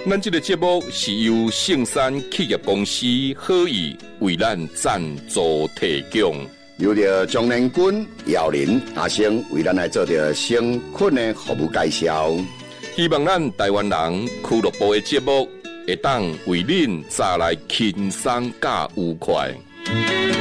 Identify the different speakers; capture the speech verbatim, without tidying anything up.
Speaker 1: 咱这个节目是由圣山企业公司好意为咱赞助提供。
Speaker 2: 由着张连军、姚林、阿星为咱来做着生困的服务介绍。
Speaker 1: 希望咱台湾人俱乐部的节目会当为恁带来轻松加愉快。